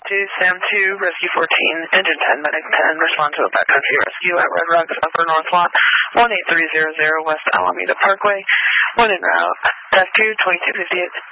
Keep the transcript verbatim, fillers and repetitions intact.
two, Sam two, Rescue fourteen, Engine ten, Medic ten, respond to a backcountry rescue at Red Rocks, Upper North Lot, one eight three zero zero West Alameda Parkway, one en route, F two, twenty-two fifty-eight.